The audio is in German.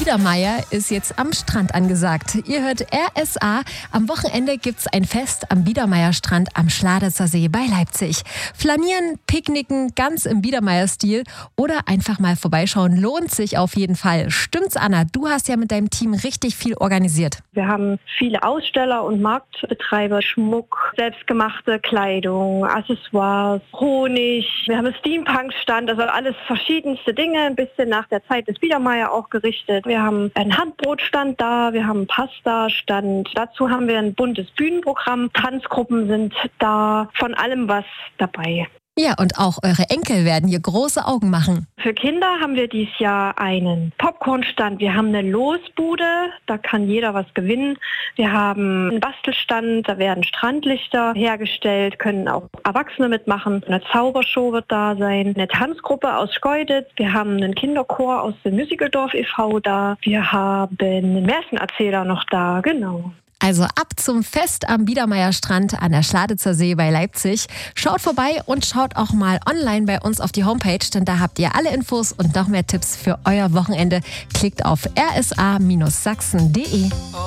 Biedermeier ist jetzt am Strand angesagt. Ihr hört RSA. Am Wochenende gibt's ein Fest am Biedermeierstrand am Schladitzer See bei Leipzig. Flanieren, picknicken, ganz im Biedermeier-Stil oder einfach mal vorbeischauen, lohnt sich auf jeden Fall. Stimmt's, Anna? Du hast ja mit deinem Team richtig viel organisiert. Wir haben viele Aussteller und Marktbetreiber, Schmuck, selbstgemachte Kleidung, Accessoires, Honig. Wir haben einen Steampunk-Stand, also alles verschiedenste Dinge, ein bisschen nach der Zeit des Biedermeier auch gerichtet. Wir haben einen Handbrotstand da, wir haben einen Pasta-Stand. Dazu haben wir ein buntes Bühnenprogramm. Tanzgruppen sind da, von allem was dabei. Ja, und auch eure Enkel werden hier große Augen machen. Für Kinder haben wir dieses Jahr einen Popcornstand. Wir haben eine Losbude, da kann jeder was gewinnen. Wir haben einen Bastelstand, da werden Strandlichter hergestellt, können auch Erwachsene mitmachen. Eine Zaubershow wird da sein, eine Tanzgruppe aus Schkeuditz. Wir haben einen Kinderchor aus dem Musicaldorf e.V. da. Wir haben einen Märchenerzähler noch da, genau. Also ab zum Fest am Biedermeierstrand an der Schladitzer See bei Leipzig. Schaut vorbei und schaut auch mal online bei uns auf die Homepage, denn da habt ihr alle Infos und noch mehr Tipps für euer Wochenende. Klickt auf rsa-sachsen.de.